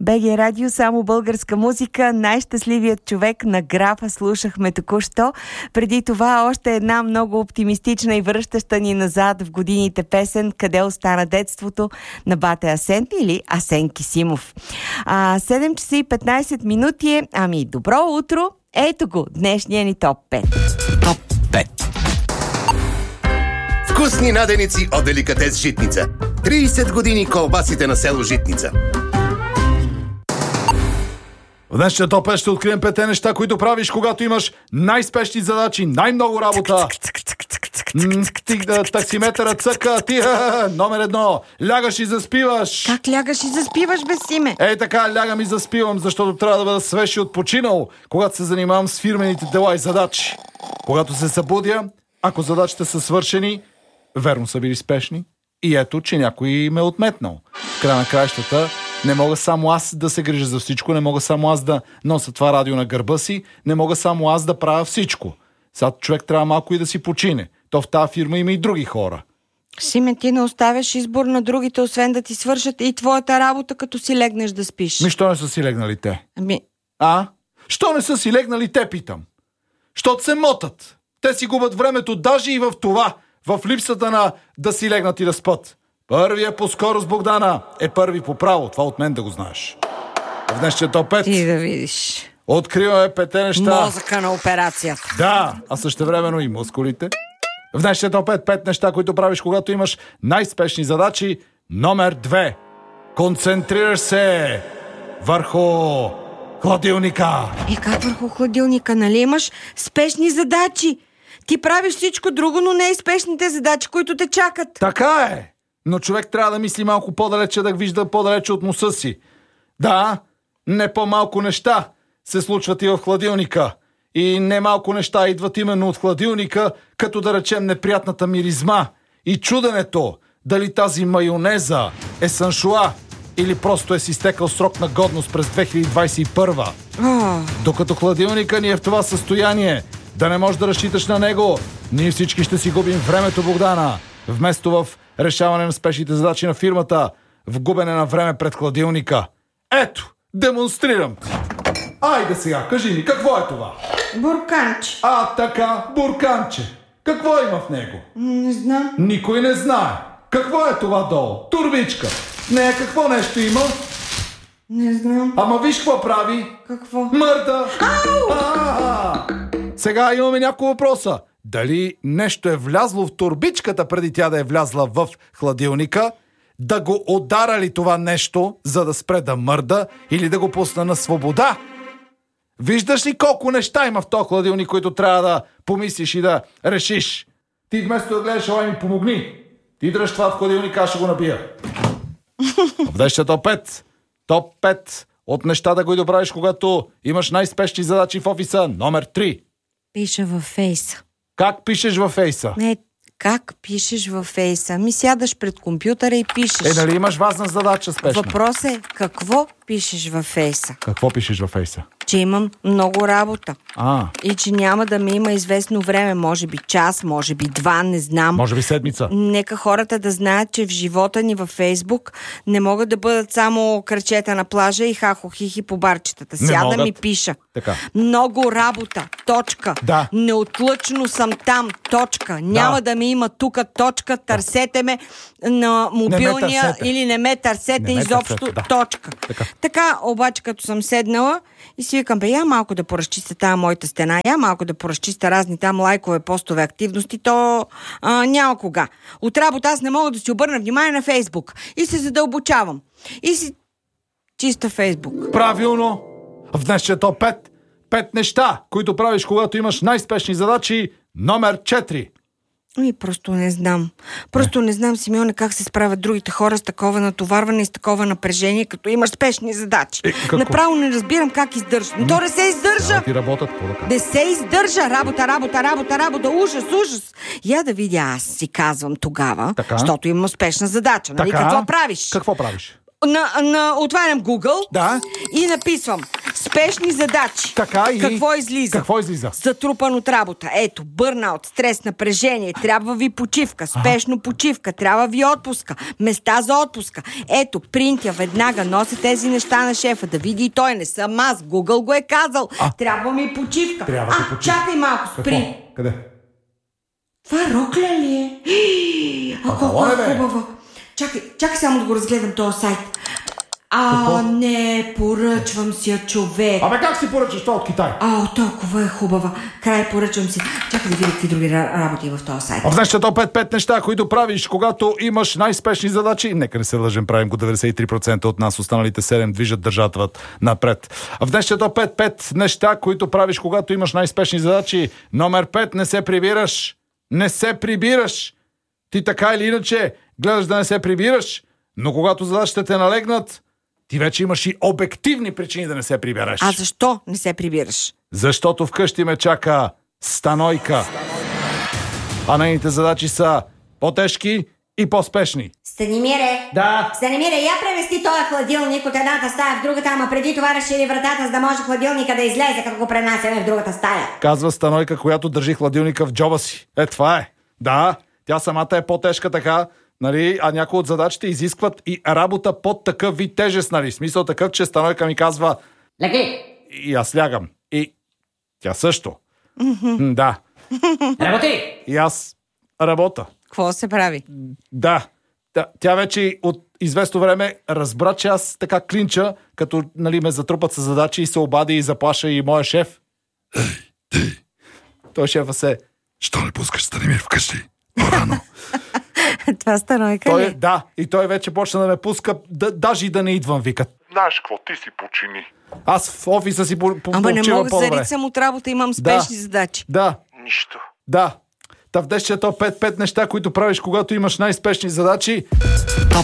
БГ Радио, само българска музика. Най-щастливият човек на Графа слушахме току-що. Преди това още една много оптимистична и връщаща ни назад в годините песен "Къде остана детството" на бате Асен или Асен Кисимов. 7 часа и 15 минути е. Ами, добро утро! Ето го, днешния ни топ 5. Топ 5. Вкусни наденици от Деликатес Житница. 30 години колбасите на село Житница. В днешния топ 5 ще открием 5 неща, които правиш, когато имаш най-спешни задачи, най-много работа. Таксиметъра цъка, ти номер 1. Лягаш и заспиваш. Как лягаш и заспиваш, бе, Симе? Ей така, лягам и заспивам, защото трябва да бъда свеж и отпочинал, когато се занимавам с фирмените дела и задачи. Когато се събудя, ако задачите са свършени, верно са били спешни, и ето, че някой ме е отметнал. В края на краищата не мога само аз да се грижа за всичко, не мога само аз да нося това радио на гърба си, не мога само аз да правя всичко. Сега човек трябва малко и да си почине. То в тази фирма има и други хора. Симе, ти не оставяш избор на другите, освен да ти свършат и твоята работа, като си легнеш да спиш. Що не са си легнали те? Ами... Що не са си легнали те, питам? Щото се мотат. Те си губят времето даже и в това, в липсата на да си легнат и да спят. Първия по скорост, Богдана, е първи по право. Това от мен да го знаеш. В днешния топ 5... Ти да видиш. Откриваме 5 неща. Мозъка на операцията. Да, а същевременно и мускулите. В днешния топ 5 неща, които правиш, когато имаш най-спешни задачи. Номер 2. Концентрираш се върху хладилника. Как върху хладилника? Нали имаш спешни задачи? Ти правиш всичко друго, но не и спешните задачи, които те чакат. Така е. Но човек трябва да мисли малко по-далече, да вижда по-далече от носа си. Да, не по-малко неща се случват и в хладилника. И не малко неща идват именно от хладилника, като да речем неприятната миризма и чуденето дали тази майонеза е саншуа или просто е си изтекал срок на годност през 2021. Докато хладилника ни е в това състояние, да не можеш да разчиташ на него, ние всички ще си губим времето, Богдана. Вместо в решаване на спешните задачи на фирмата, в губене на време пред хладилника. Ето, демонстрирам ти. Айде сега, кажи ми, какво е това? Бурканче. Така, бурканче. Какво има в него? Не знам. Никой не знае. Какво е това долу? Турбичка. Не, какво нещо има? Не знам. Ама виж какво прави. Какво? Мърда. Сега имаме няколко въпроса. Дали нещо е влязло в турбичката преди тя да е влязла в хладилника? Да го удара ли това нещо, за да спре да мърда, или да го пусна на свобода? Виждаш ли колко неща има в този хладилник, които трябва да помислиш и да решиш? Ти вместо да гледаш, ела ми помогни. Ти дръж това в хладилника, аз ще го набия. В днешния топ 5. Топ 5 от нещата, които правиш, когато имаш най-спешни задачи в офиса. Номер 3. Пиша във фейса. Как пишеш във фейса? Не, как пишеш във фейса? Сядаш пред компютъра и пишеш. Нали имаш важна задача спешна? Въпрос е, какво пишеш във фейса? Какво пишеш във фейса? Че имам много работа. И че няма да ми има известно време, може би час, може би 2, не знам. Може би седмица. Нека хората да знаят, че в живота ни във Фейсбук не могат да бъдат само кръчета на плажа и хахо-хихи по барчетата. Сядам и пиша. Така. Много работа, точка. Да. Неотлъчно съм там, точка. Няма да ми има тука, точка. Търсете ме на мобилния или не ме търсете изобщо, точка. Така, обаче, като съм седнала и си викам, я малко да поразчиста тази моята стена, я малко да поразчиста разни там лайкове, постове, активности, то няма кога. От работа аз не мога да си обърна внимание на Фейсбук. И се задълбочавам. И си чиста Фейсбук. Правилно! В днешния топ 5. 5 неща, които правиш, когато имаш най-спешни задачи. Номер 4. Просто не знам. Не знам, Симеоне, как се справят другите хора с такова натоварване и с такова напрежение, като имаш спешни задачи. Направо не разбирам как издържа. Но то не се издържа! Ти работят, не се издържа! Работа! Ужас! Я да видя, аз си казвам тогава, защото имам спешна задача. Нали? Какво правиш? Какво правиш? Отварям Google и написвам Спешни задачи. Така и... Какво излиза? Какво излиза? Затрупан от работа. Ето, бърнаут, стрес, напрежение. Трябва ви почивка. Спешно почивка. Трябва ви отпуска. Места за отпуска. Ето, принтя веднага. Нося тези неща на шефа. Да види и той. Не съм аз. Гугъл го е казал. Трябва ми почивка. Почивка. Чакай малко. Спри. Какво? Къде? Това рокля ли е? Колко е хубаво. Чакай само да го разгледам този сайт. Не, поръчвам си я, човек. Как си поръчаш това от Китай? Толкова е хубава. Край, поръчвам си. Чакай да видя какви други работи в този сайт. В днешния топ 5 неща, които правиш, когато имаш най-спешни задачи. Нека не се лъжем, правим го 93% от нас, останалите 7 движат държавата напред. В днешния топ 5 неща, които правиш, когато имаш най-спешни задачи. Номер 5, не се прибираш. Не се прибираш. Ти така или иначе гледаш да не се прибираш, но когато задачите те налегнат, ти вече имаш и обективни причини да не се прибереш. А защо не се прибираш? Защото вкъщи ме чака Станойка. А нейните задачи са по-тежки и по-спешни. Станимире! Да? Станимире, я премести този хладилник от едната стая в другата, ама преди това разшири вратата, за да може хладилника да излезе, като го пренасяме в другата стая. Казва Станойка, която държи хладилника в джоба си. Това е. Да, тя самата е по-тежка така, нали, а някои от задачите изискват и работа под такъв вид тежест, нали. Смисъл такъв, че Станойка ми казва: Леки! И аз лягам. И тя също. Да. Работи! И аз работя. Какво се прави? Да. Тя вече от известно време разбра, че аз така клинча, като, нали, ме затрупат с задачи и се обади и заплаша и моя шеф. Той шефа се: що не пускаш Станимир вкъщи? По-рано. Това Станойка ли? Да, и той вече почна да ме пуска, даже и да не идвам, викат. Знаеш какво, ти си почини. Аз в офиса си Ама не мога, по-добре. зарицам от работа, имам спешни задачи. Да. Нищо. Да. Та в днешния топ 5 неща, които правиш, когато имаш най-спешни задачи. Топ